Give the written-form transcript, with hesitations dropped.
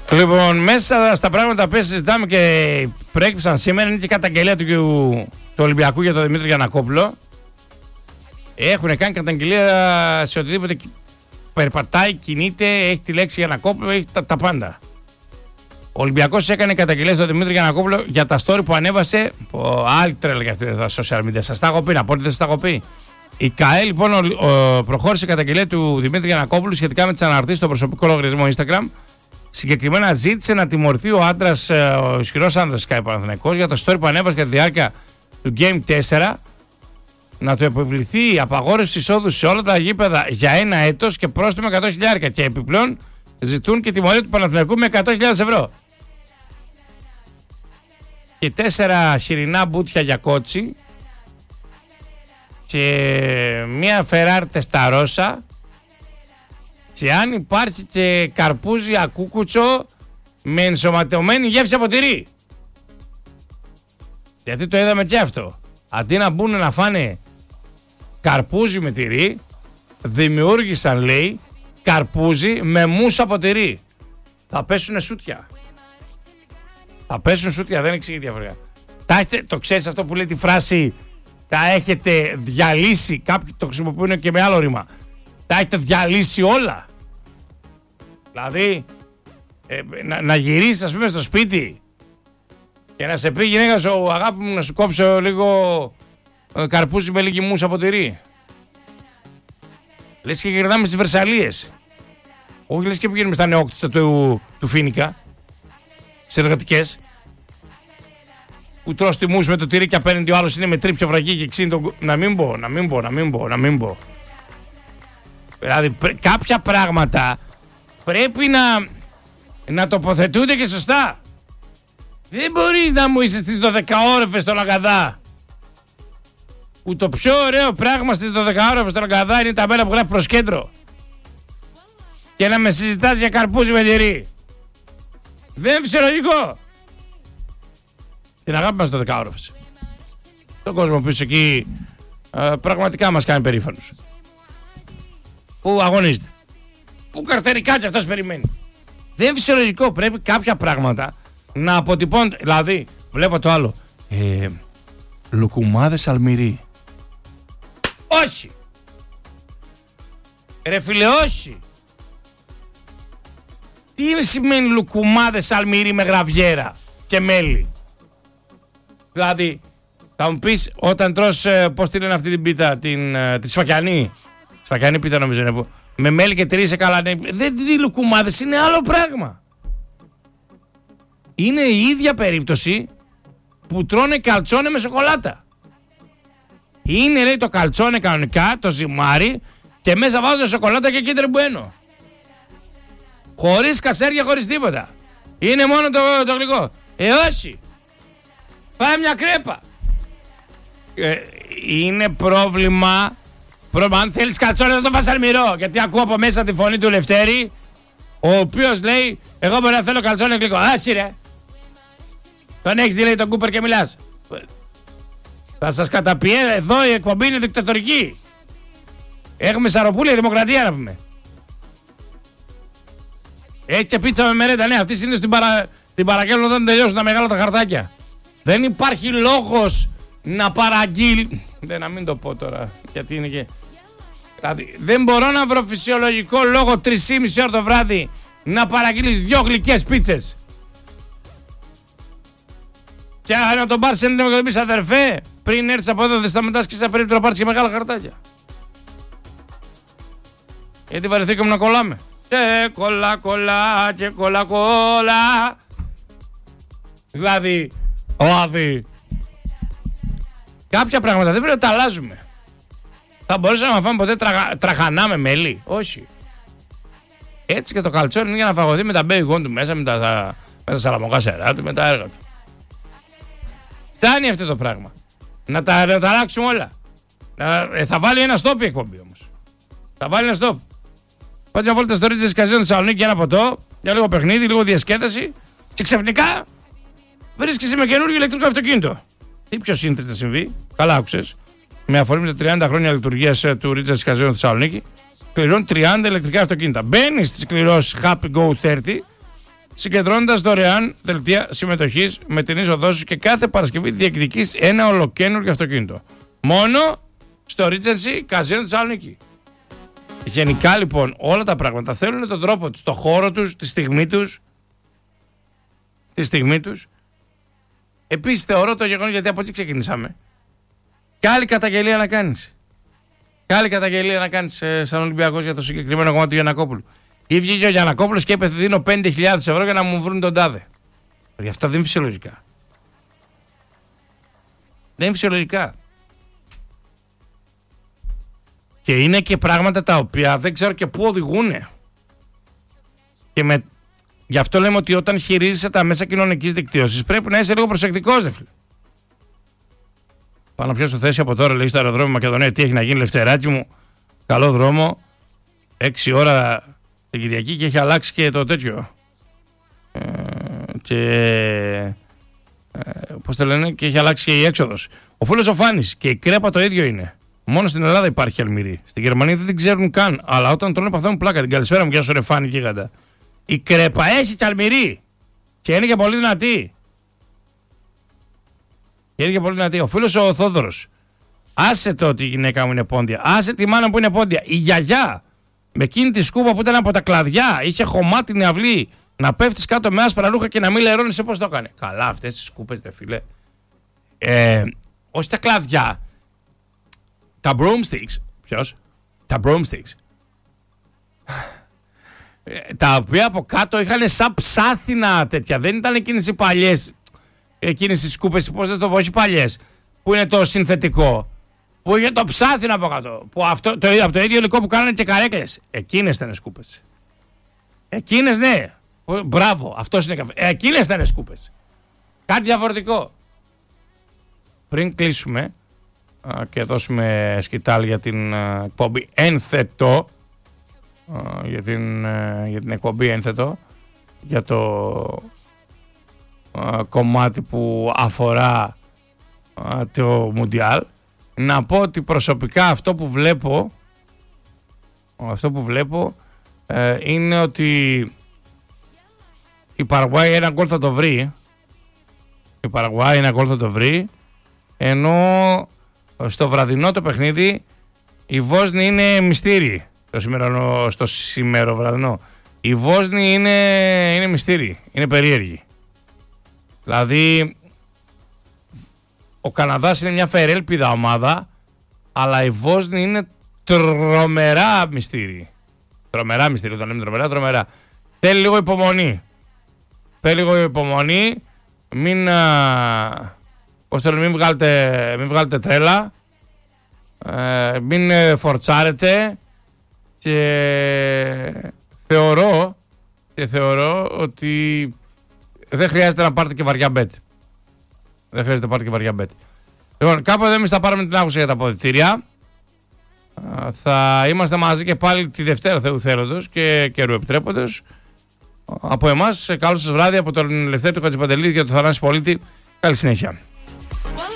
Λοιπόν, μέσα στα πράγματα που συζητάμε και προέκυψαν σήμερα είναι και η καταγγελία του Ολυμπιακού για τον Δημήτρη Γιαννακόπουλο. Έχουν κάνει καταγγελία σε οτιδήποτε περπατάει, κινείται, έχει τη λέξη Γιαννακόπουλο, έχει τα πάντα. Ο Ολυμπιακός έκανε καταγγελία στον Δημήτρη Γιαννακόπουλο για τα story που ανέβασε. Άλλη τρέλα για αυτά τα social media. Σας τα έχω πει, να πω ότι δεν σας τα έχω πει. Η ΚΑΕ λοιπόν προχώρησε καταγγελία του Δημήτρη Γιαννακόπουλου σχετικά με τις αναρτήσεις στο προσωπικό λογαριασμό Instagram. Συγκεκριμένα ζήτησε να τιμωρηθεί ο άντρας, ο ισχυρός άνδρας ΚΑΕ Παναθηναϊκός για το story που ανέβασε κατά τη διάρκεια του Game 4. Να του επιβληθεί απαγόρευση εισόδου σε όλα τα γήπεδα για 1 έτος και πρόστιμο 100.000 και επιπλέον ζητούν και τιμωρία του Παναθηναϊκού με 100.000 ευρώ. Και 4 χοιρινά μπούτια για κότσι και μια Ferrari Testarossa και αν υπάρχει και καρπούζι ακούκουτσο με ενσωματωμένη γεύση από τυρί. Γιατί το είδαμε και αυτό. Αντί να μπουν να φάνε καρπούζι με τυρί, δημιούργησαν, λέει, καρπούζι με μουσα από τυρί. Θα πέσουνε σούτια. Θα πέσουν σούτια, δεν εξηγεί διαφορετικά. Το ξέρεις αυτό που λέει τη φράση τα έχετε διαλύσει, κάποιοι το χρησιμοποιούν και με άλλο ρήμα. Τα έχετε διαλύσει όλα. Δηλαδή, να γυρίσεις ας πούμε στο σπίτι και να σε πει η γυναίκα σου, αγάπη μου, να σου κόψω λίγο καρπούζι με λίγη μουσα από τυρί. Λες και γυρνάμε στις Βερσαλίες. Όχι, λες και πηγαίνουμε στα νεόκτιστα του Φίνικα, στις εργατικές, που τρως τη μουσα με το τυρί και απέναντι ο άλλος είναι με τρίπιο βραγί και ξύνει τον... Να μην πω. Δηλαδή κάποια πράγματα πρέπει να τοποθετούνται και σωστά. Δεν μπορείς να μου είσαι στις 12ώρες στο Λαγκαδά, που το πιο ωραίο πράγμα στις 12ώρες στο Λαγκαδά είναι η ταμπέλα που γράφει προς κέντρο, και να με συζητάς για καρπούζι με τυρί. Δεν είναι φυσιολογικό. Την αγάπη μας στο 12ώρες. Τον κόσμο πίσω εκεί πραγματικά μας κάνει περήφανος. Που αγωνίζεται, που καρτερικά κι αυτός περιμένει. Δεν είναι φυσιολογικό. Πρέπει κάποια πράγματα να αποτυπώνονται. Δηλαδή, βλέπω το άλλο. Λουκουμάδες αλμυρί. Όχι. Ρε φίλε, όχι. Τι σημαίνει λουκουμάδες αλμυρί με γραβιέρα και μέλι? Δηλαδή, θα μου πεις όταν τρως, πώς τη λένε αυτή την πίτα, τη σφακιανή. Σφακιανή πίτα νομίζω είναι που. Με μέλι και τυρί σε καλά. Δεν είναι λουκουμάδες, είναι άλλο πράγμα. Είναι η ίδια περίπτωση που τρώνε καλτσόνε με σοκολάτα. Είναι, λέει, το καλτσόνε κανονικά, το ζυμάρι, και μέσα βάζουν σοκολάτα και κίτρινο μπουένο. Χωρίς κασέρια, χωρίς τίποτα. Είναι μόνο το γλυκό. Όχι. Πάει μια κρέπα. Είναι πρόβλημα. Αν θέλεις καλτσόνε θα το φας αλμυρό. Γιατί ακούω από μέσα τη φωνή του Λευτέρη, ο οποίος λέει, εγώ μπορεί να θέλω καλτσόνε γλυκό. Άσυ ρε. Τον έχεις δει, λέει, τον Κούπερ και μιλάς. Θα σας καταπιέ, εδώ η εκπομπή είναι δικτατορική. Έχουμε σαροπούλια δημοκρατία να πούμε. Έχει και πίτσα με μερέντα, ναι, αυτή συνήθως την παραγγέλνουν όταν τελειώσουν τα μεγάλα τα χαρτάκια. Δεν υπάρχει λόγος να παραγγείλει. Να μην το πω τώρα, γιατί είναι και... Δηλαδή, δεν μπορώ να βρω φυσιολογικό λόγο 3,5 ώρα το βράδυ να παραγγείλεις 2 γλυκές πίτσες. Και να τον πάρεις ένα και να πεις, αδερφέ, πριν έρθεις από εδώ δεν σταματάς και σε περίπτωση να πάρεις και μεγάλα χαρτάκια. Γιατί βαρεθήκαμε να κολλάμε. Και κολλά και κολλά. Δηλαδή, κάποια πράγματα δεν πρέπει να τα αλλάζουμε. Θα μπορούσαμε να φάμε ποτέ τραχανά με μέλι? Όχι. Έτσι και το καλτσόνι είναι για να φαγωθεί με τα μπέιγον του μέσα, με τα σαλαμοκά σερά του, με τα έργα του. Φτάνει αυτό το πράγμα. Να τα αλλάξουμε όλα. Θα βάλει ένα στόπ η εκπομπή όμως. Θα βάλει ένα στόπ. Πάτε μια βόλτα στο Ρίτζες Καζίνο Θεσσαλονίκη, ένα ποτό, για λίγο παιχνίδι, λίγο διασκέδαση, και ξαφνικά βρίσκεσαι με καινούργιο ηλεκτρικό αυτοκίνητο. Τι πιο σύνθεση θα συμβεί? Καλά άκουσες. Με αφορμή τα 30 χρόνια λειτουργίας του Ρίτζες Καζίνο Θεσσαλονίκη, κληρώνει 30 ηλεκτρικά αυτοκίνητα. Μπαίνει στις κληρώσεις Happy Go 30 συγκεντρώνοντας δωρεάν δελτία συμμετοχής με την είσοδό σου και κάθε Παρασκευή διεκδικείς ένα ολοκαίνουργιο αυτοκίνητο. Μόνο στο Regency Καζίνο Θεσσαλονίκη. Γενικά λοιπόν όλα τα πράγματα θέλουν τον τρόπο τους, το χώρο τους, τη στιγμή τους. Επίσης θεωρώ το γεγονός, γιατί από εκεί ξεκινήσαμε, και άλλη καταγγελία να κάνεις σαν Ολυμπιακός για το συγκεκριμένο κομμάτι του Γιαννακόπουλου. Ή βγήκε ο Γιαννακόπουλος και είπε: δίνω 5.000 ευρώ για να μου βρουν τον τάδε. Δηλαδή αυτά δεν είναι φυσιολογικά. Δεν είναι φυσιολογικά. Και είναι και πράγματα τα οποία δεν ξέρω και πού οδηγούνε. Και γι' αυτό λέμε ότι όταν χειρίζεσαι τα μέσα κοινωνικής δικτύωσης πρέπει να είσαι λίγο προσεκτικός, δε φίλε. Πάω να πιάσω θέση από τώρα, λέει, στο αεροδρόμιο Μακεδονία. Τι έχει να γίνει, Λευτεράκι μου? Καλό δρόμο. 6 ώρα την Κυριακή και έχει αλλάξει και το τέτοιο. Πώς το λένε, και έχει αλλάξει και η έξοδος. Ο φίλος ο Φάνης και η κρέπα το ίδιο είναι. Μόνο στην Ελλάδα υπάρχει αλμυρή. Στην Γερμανία δεν την ξέρουν καν. Αλλά όταν τρώνε παθαίνουν πλάκα. Την καλησπέρα μου, γεια σου ρε Φάνη γίγαντα. Η κρέπα έχει τσαλμυρί. Και είναι και πολύ δυνατή. Ο φίλος ο Θόδωρος. Άσε το ότι η γυναίκα μου είναι πόντια. Άσε τη μάνα που είναι πόντια. Η γιαγιά με εκείνη τη σκούπα που ήταν από τα κλαδιά. Είχε χωμάτινη αυλή. Να πέφτεις κάτω με άσπρα ρούχα και να μην λερώνεσαι πώς το έκανε. Καλά αυτές τις σκούπες, δε φίλε. Όχι τα κλαδιά. Τα broomsticks. Ποιος? Τα broomsticks. Τα οποία από κάτω είχαν σαν ψάθινα τέτοια. Δεν ήταν εκείνες οι παλιές. Εκείνες οι σκούπες, πώς δεν το πω, όχι παλιές. Που είναι το συνθετικό. Που είχε το ψάθινο από κάτω. Που από το ίδιο υλικό που κάνανε και καρέκλες. Εκείνες ήταν σκούπες. Εκείνες, ναι. Μπράβο, αυτός είναι καφέ. Εκείνες ήταν σκούπες. Κάτι διαφορετικό. Πριν κλείσουμε και δώσουμε σκητάλ για την εκπομπή Ένθετο, για την εκπομπή Ένθετο, για το κομμάτι που αφορά το Μουντιάλ, να πω ότι προσωπικά αυτό που βλέπω είναι ότι η Παραγουάη ένα γκολ θα το βρει. Ενώ στο βραδινό το παιχνίδι η Βόσνη είναι μυστήρι. Στο σημερινό βραδινό η Βόσνη είναι μυστήρι, είναι περίεργη. Δηλαδή ο Καναδάς είναι μια φερέλπιδα ομάδα, αλλά η Βόσνη είναι τρομερά μυστήρι. Τρομερά μυστήρι, όταν λέμε τρομερά. Θέλει λίγο υπομονή. Μην βγάλετε τρέλα. Μην φορτσάρετε. Και θεωρώ ότι δεν χρειάζεται να πάρετε και βαριά μπετ. Λοιπόν, κάπου εδώ εμείς θα πάρουμε την άκουσα για τα αποδυτήρια. Θα είμαστε μαζί και πάλι τη Δευτέρα Θεού θέλοντος και καιρού επιτρέποντος. Από εμάς, καλό σας βράδυ από τον Ελευθέρη του Χατζηπαντελίδη και τον Θανάση Πολίτη. Καλή συνέχεια.